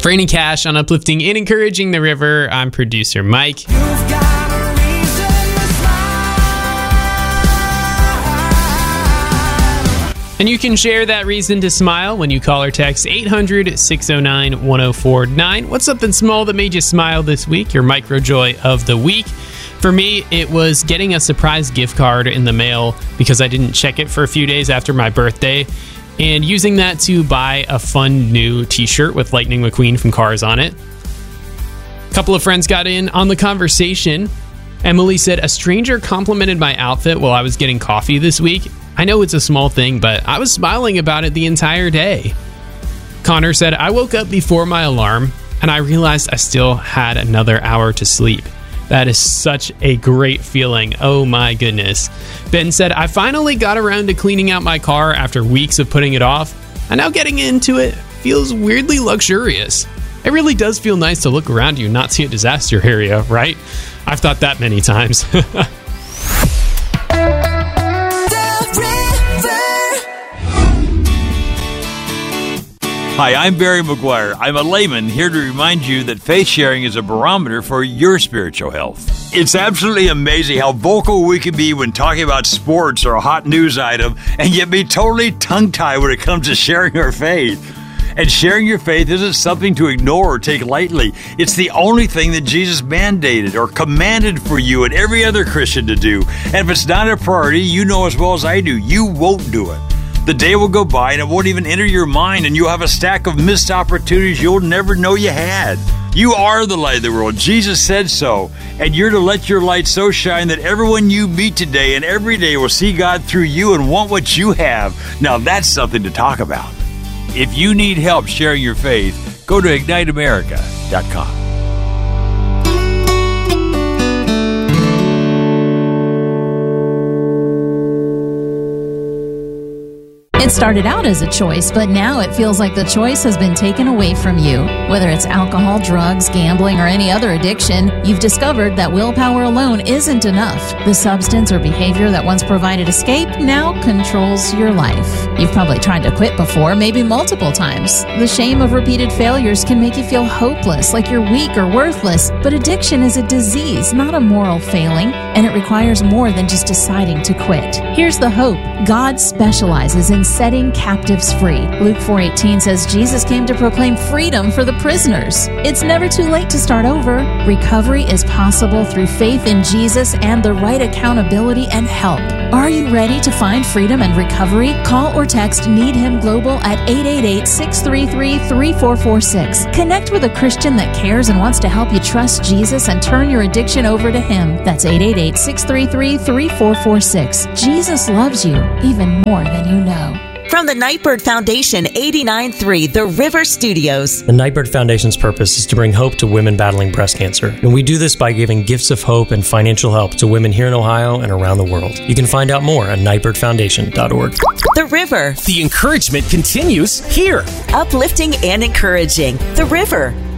It's Raining Cash on Uplifting and Encouraging the River. I'm producer Mike. And you can share that reason to smile when you call or text 800-609-1049. What's something small that made you smile this week? Your micro joy of the week. For me, it was getting a surprise gift card in the mail because I didn't check it for a few days after my birthday, and using that to buy a fun new t-shirt with Lightning McQueen from Cars on it. A couple of friends got in on the conversation. Emily said, a stranger complimented my outfit while I was getting coffee this week. I know it's a small thing, but I was smiling about it the entire day. Connor said, I woke up before my alarm, and I realized I still had another hour to sleep. That is such a great feeling. Oh my goodness. Ben said, I finally got around to cleaning out my car after weeks of putting it off, and now getting into it feels weirdly luxurious. It really does feel nice to look around you and not see a disaster area, right? I've thought that many times. Hi, I'm Barry McGuire. I'm a layman here to remind you that faith sharing is a barometer for your spiritual health. It's absolutely amazing how vocal we can be when talking about sports or a hot news item, and yet be totally tongue-tied when it comes to sharing our faith. And sharing your faith isn't something to ignore or take lightly. It's the only thing that Jesus mandated or commanded for you and every other Christian to do. And if it's not a priority, you know as well as I do, you won't do it. The day will go by and it won't even enter your mind, and you'll have a stack of missed opportunities you'll never know you had. You are the light of the world. Jesus said so. And you're to let your light so shine that everyone you meet today and every day will see God through you and want what you have. Now that's something to talk about. If you need help sharing your faith, go to IgniteAmerica.com. It started out as a choice, but now it feels like the choice has been taken away from you. Whether it's alcohol, drugs, gambling, or any other addiction, you've discovered that willpower alone isn't enough. The substance or behavior that once provided escape now controls your life. You've probably tried to quit before, maybe multiple times. The shame of repeated failures can make you feel hopeless, like you're weak or worthless. But addiction is a disease, not a moral failing, and it requires more than just deciding to quit. Here's the hope. God specializes in setting captives free. Luke 4:18 says Jesus came to proclaim freedom for the prisoners. It's never too late to start over. Recovery is possible through faith in Jesus and the right accountability and help. Are you ready to find freedom and recovery? Call or text Need Him Global at 888-633-3446. Connect with a Christian that cares and wants to help you trust Jesus and turn your addiction over to Him. That's 888-633-3446. Jesus loves you even more than you know. From the Nightbird Foundation, 89.3 The River Studios. The Nightbird Foundation's purpose is to bring hope to women battling breast cancer. And we do this by giving gifts of hope and financial help to women here in Ohio and around the world. You can find out more at nightbirdfoundation.org. The River. The encouragement continues here. Uplifting and encouraging. The River.